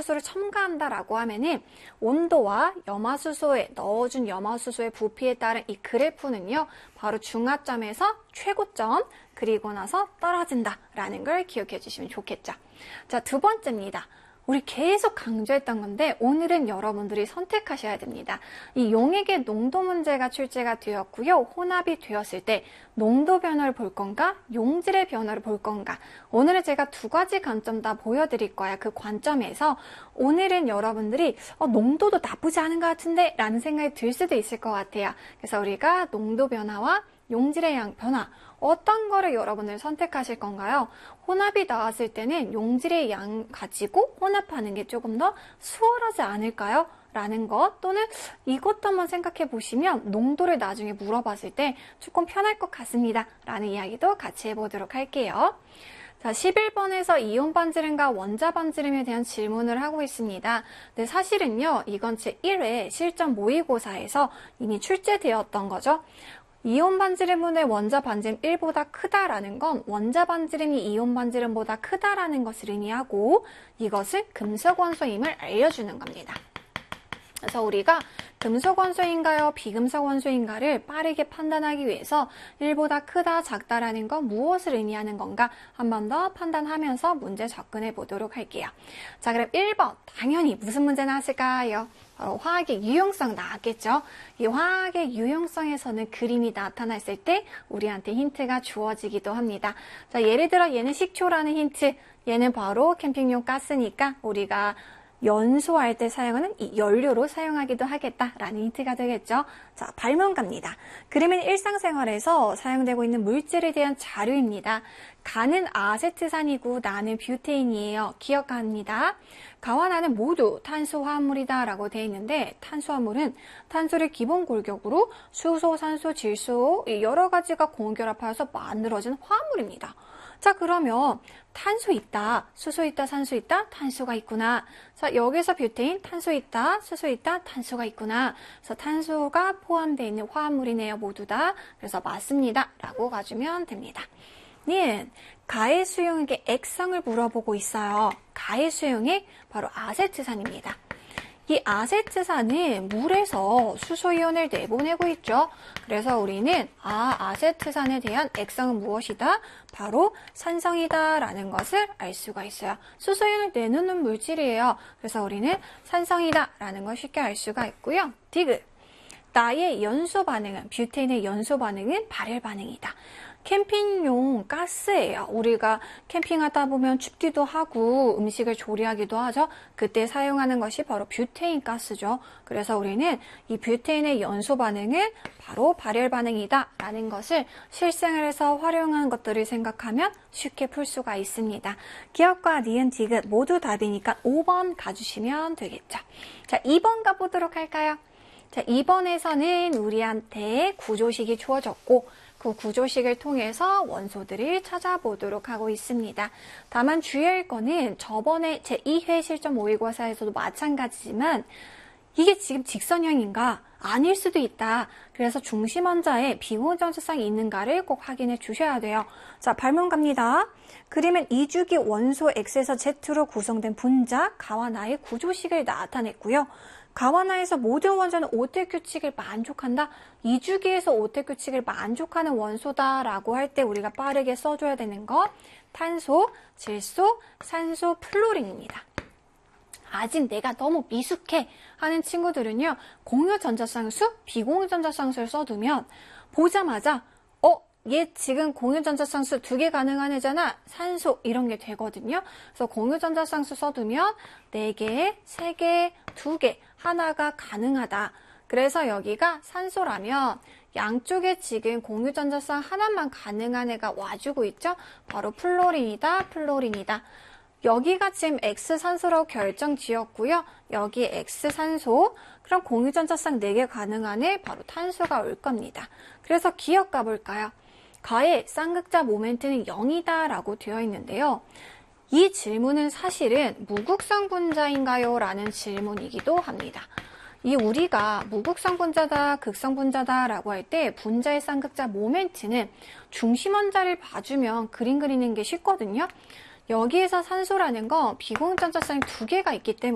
염화수소를 첨가한다라고 하면은 온도와 염화수소에 넣어준 염화수소의 부피에 따른 이 그래프는요, 바로 중하점에서 최고점 그리고 나서 떨어진다라는 걸 기억해 주시면 좋겠죠. 자, 두 번째입니다. 우리 계속 강조했던 건데 오늘은 여러분들이 선택하셔야 됩니다. 이 용액의 농도 문제가 출제가 되었고요. 혼합이 되었을 때 농도 변화를 볼 건가? 용질의 변화를 볼 건가? 오늘은 제가 두 가지 관점 다 보여드릴 거야. 그 관점에서 오늘은 여러분들이 농도도 나쁘지 않은 것 같은데 라는 생각이 들 수도 있을 것 같아요. 그래서 우리가 농도 변화와 용질의 양 변화, 어떤 거를 여러분들 선택하실 건가요? 혼합이 나왔을 때는 용질의 양 가지고 혼합하는 게 조금 더 수월하지 않을까요? 라는 것, 또는 이것도 한번 생각해 보시면 농도를 나중에 물어봤을 때 조금 편할 것 같습니다. 라는 이야기도 같이 해보도록 할게요. 자, 11번에서 이온 반지름과 원자 반지름에 대한 질문을 하고 있습니다. 근데 사실은요, 이건 제1회 실전 모의고사에서 이미 출제되었던 거죠. 이온 반지름분의 원자 반지름 1보다 크다라는 건 원자 반지름이 이온 반지름보다 크다라는 것을 의미하고 이것은 금속 원소임을 알려주는 겁니다. 그래서 우리가 금속 원소인가요? 비금속 원소인가를 빠르게 판단하기 위해서 1보다 크다, 작다라는 건 무엇을 의미하는 건가 한 번 더 판단하면서 문제 접근해 보도록 할게요. 자, 그럼 1번 당연히 무슨 문제 나왔을까요? 바로 화학의 유용성 나왔겠죠? 이 화학의 유용성에서는 그림이 나타났을 때 우리한테 힌트가 주어지기도 합니다. 자, 예를 들어 얘는 식초라는 힌트, 얘는 바로 캠핑용 가스니까 우리가 연소할 때 사용하는 이 연료로 사용하기도 하겠다라는 힌트가 되겠죠. 자, 발문 갑니다. 그림은 일상생활에서 사용되고 있는 물질에 대한 자료입니다. 가는 아세트산이고 나는 뷰테인이에요. 기억합니다. 가와 나는 모두 탄소화합물이다 라고 되어 있는데 탄소화물은 탄소를 기본 골격으로 수소, 산소, 질소 여러 가지가 공결합하여서 만들어진 화합물입니다. 자, 그러면 탄소 있다, 수소 있다, 산소 있다, 탄소가 있구나. 자, 여기서 뷰테인, 탄소 있다, 수소 있다, 탄소가 있구나. 그래서 탄소가 포함되어 있는 화합물이네요, 모두 다. 그래서 맞습니다. 라고 가주면 됩니다. 는 가의 수용액의 액성을 물어보고 있어요. 가의 수용액, 바로 아세트산입니다. 이 아세트산은 물에서 수소이온을 내보내고 있죠. 그래서 우리는 아세트산에 대한 액성은 무엇이다? 바로 산성이다 라는 것을 알 수가 있어요. 수소이온을 내놓는 물질이에요. 그래서 우리는 산성이다 라는 걸 쉽게 알 수가 있고요. 디귿. 나의 연소 반응은, 뷰테인의 연소 반응은 발열 반응이다. 캠핑용 가스예요. 우리가 캠핑하다 보면 춥기도 하고 음식을 조리하기도 하죠. 그때 사용하는 것이 바로 뷰테인 가스죠. 그래서 우리는 이 뷰테인의 연소 반응은 바로 발열 반응이다 라는 것을 실생활에서 활용한 것들을 생각하면 쉽게 풀 수가 있습니다. 기억과 니은, 디귿 모두 답이니까 5번 가주시면 되겠죠. 자, 2번 가보도록 할까요? 자, 2번에서는 우리한테 구조식이 주어졌고 그 구조식을 통해서 원소들을 찾아보도록 하고 있습니다. 다만 주의할 거는 저번에 제2회 실전 모의고사에서도 마찬가지지만 이게 지금 직선형인가? 아닐 수도 있다. 그래서 중심 원자에 비공유전자쌍이 있는가를 꼭 확인해 주셔야 돼요. 자, 발문 갑니다. 그림은 2주기 원소 X에서 Z로 구성된 분자 가와 나의 구조식을 나타냈고요. 가와 나에서 모든 원소는 오택 규칙을 만족한다. 2주기에서 오택 규칙을 만족하는 원소다라고 할 때 우리가 빠르게 써줘야 되는 거 탄소, 질소, 산소, 플로린입니다. 아직 내가 너무 미숙해 하는 친구들은요. 공유전자쌍수, 비공유전자쌍수를 써두면 보자마자 얘 지금 공유전자쌍수 2개 가능한 애잖아. 산소 이런 게 되거든요. 그래서 공유전자쌍수 써두면 4개, 3개, 2개 하나가 가능하다. 그래서 여기가 산소라면 양쪽에 지금 공유전자쌍 하나만 가능한 애가 와주고 있죠. 바로 플로린이다. 플로린이다. 여기가 지금 X산소라고 결정 지었고요. 여기 X산소, 그럼 공유전자쌍 4개 가능한 애 바로 탄소가 올 겁니다. 그래서 기억 가볼까요? 가의 쌍극자 모멘트는 0이다 라고 되어 있는데요. 이 질문은 사실은 무극성 분자인가요? 라는 질문이기도 합니다. 이 우리가 무극성 분자다, 극성 분자다 라고 할 때 분자의 쌍극자 모멘트는 중심 원자를 봐주면 그림 그리는 게 쉽거든요. 여기에서 산소라는 건 비공유전자쌍이 2개가 있기 때문에